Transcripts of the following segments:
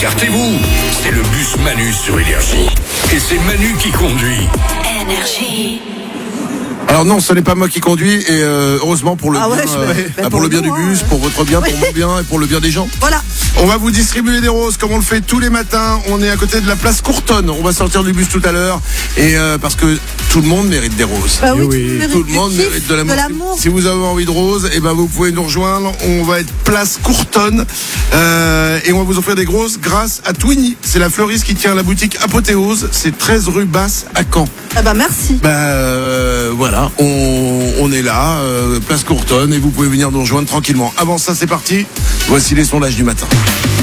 Écartez-vous, c'est le bus Manu sur Énergie. Et c'est Manu qui conduit. Énergie. Alors non, ce n'est pas moi qui conduis et heureusement pour le bien, pour le bien du bus, pour votre bien, pour mon bien et pour le bien des gens. Voilà. On va vous distribuer des roses comme on le fait tous les matins. On est à côté de la place Courtonne. On va sortir du bus tout à l'heure et parce que tout le monde mérite des roses. Bah oui, Tout le monde mérite de l'amour. Si vous avez envie de roses, et ben vous pouvez nous rejoindre. On va être place Courtonne et on va vous offrir des roses grâce à Twinny. C'est la fleuriste qui tient la boutique Apothéose. C'est 13 rue Basse à Caen. Ah bah merci. Voilà, on est là, place Courtonne, et vous pouvez venir nous rejoindre tranquillement. Avant ça, c'est parti. Voici les sondages du matin.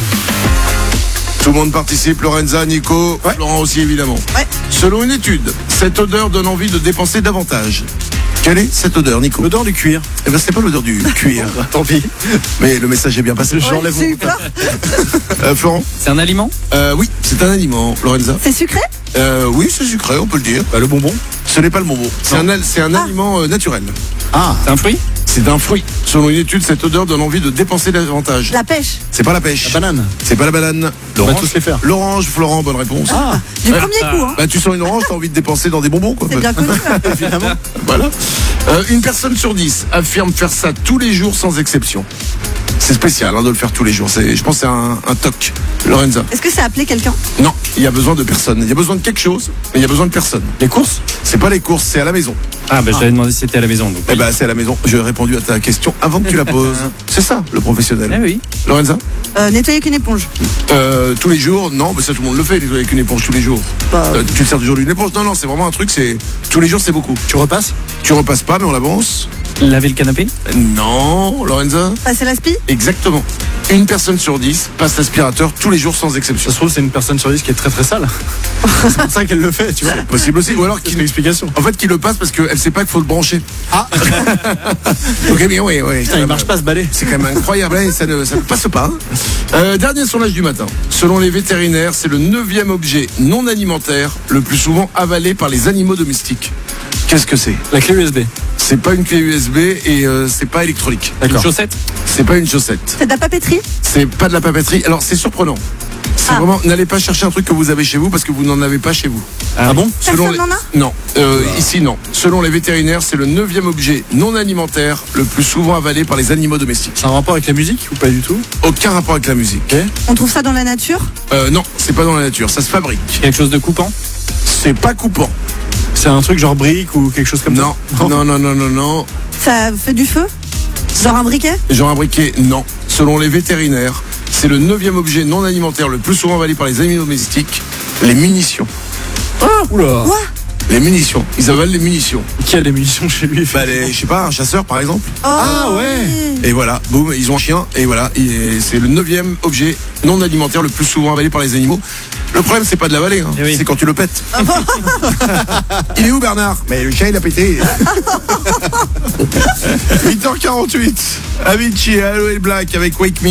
Tout le monde participe, Lorenza, Nico, Florent aussi évidemment. Ouais. Selon une étude, cette odeur donne envie de dépenser davantage. Quelle est cette odeur, Nico? L'odeur du cuir. Eh ben c'est pas l'odeur du cuir. Tant pis. Mais le message est bien passé. Ouais, j'ai eu peur. Florent? C'est un aliment? Oui, c'est un aliment. Lorenza? C'est sucré? Oui, c'est sucré, on peut le dire. Le bonbon. Ce n'est pas le bonbon. C'est un aliment naturel. Ah, c'est un fruit? C'est un fruit. Selon une étude, cette odeur donne envie de dépenser davantage. La pêche. C'est pas la pêche. La banane. C'est pas la banane. On va tous les faire. L'orange, Florent, bonne réponse. Ah, Du premier coup, hein. Bah, tu sens une orange, t'as envie de dépenser dans des bonbons, quoi. C'est bien connu. évidemment. Voilà. Une personne sur 10 affirme faire ça tous les jours sans exception. C'est spécial de le faire tous les jours. Je pense que c'est un toc. Lorenza? Est-ce que c'est appeler quelqu'un? Non, il y a besoin de personne. Il y a besoin de quelque chose, mais il y a besoin de personne. Les courses? C'est pas les courses, c'est à la maison. Ah, je t'avais demandé si c'était à la maison. Donc. Eh ben, c'est à la maison. J'ai répondu à ta question avant que tu la poses. C'est ça, le professionnel. Eh oui. Lorenza? Nettoyer avec une éponge. Tous les jours, non, mais ça tout le monde le fait, nettoyer avec une éponge tous les jours. Tu te sers toujours d'une éponge? Non, c'est vraiment un truc, c'est tous les jours, c'est beaucoup. Tu repasses? Tu repasses pas, mais on avance. Laver le canapé? Non, Lorenza? Passer l'aspi? Exactement. Une personne sur 10 passe l'aspirateur tous les jours sans exception. Ça se trouve, c'est une personne sur 10 qui est très très sale. C'est pour ça qu'elle le fait, tu vois. Possible aussi. Ou alors une explication. En fait, qu'il le passe parce qu'elle sait pas qu'il faut le brancher. Ah. Ok, mais oui. Putain, il marche pas ce balai. C'est quand même incroyable, hein, ça ne passe pas. Dernier sondage du matin. Selon les vétérinaires, c'est le 9e objet non alimentaire le plus souvent avalé par les animaux domestiques. Qu'est-ce que c'est? La clé USB. C'est pas une clé USB et c'est pas électronique. Une chaussette? C'est pas une chaussette. C'est de la papeterie? C'est pas de la papeterie. Alors c'est surprenant. C'est vraiment, n'allez pas chercher un truc que vous avez chez vous parce que vous n'en avez pas chez vous. Ah bon? Personne n'en a? Non. Ici non. Selon les vétérinaires, c'est le 9e objet non alimentaire le plus souvent avalé par les animaux domestiques. C'est un rapport avec la musique ou pas du tout? Aucun rapport avec la musique. On trouve ça dans la nature? Non, c'est pas dans la nature. Ça se fabrique. Quelque chose de coupant? C'est pas coupant. C'est un truc genre brique ou quelque chose comme ça? Non. Ça fait du feu? Genre un briquet? Genre un briquet, non. Selon les vétérinaires, c'est le 9e objet non alimentaire le plus souvent avalé par les animaux domestiques, les munitions. Oula. Quoi? Les munitions. Ils avalent les munitions. Qui a des munitions chez lui? Je sais pas, un chasseur par exemple. Ah ouais. Et voilà, boum, ils ont un chien. Et voilà, c'est le 9e objet non alimentaire le plus souvent avalé par les animaux. Le problème, c'est pas de l'avaler, hein. C'est quand tu le pètes. Il est où Bernard? Mais le chien, il a pété. 8h48. Avicii et Aloe Black avec Wake Me.